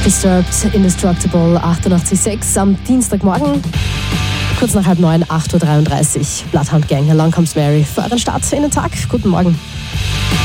Disturbed, Indestructible, 88.6 am Dienstagmorgen. Kurz nach 8:30 8:33 Uhr. Bloodhound Gang, Along Comes Mary für euren Start in den Tag. Guten Morgen.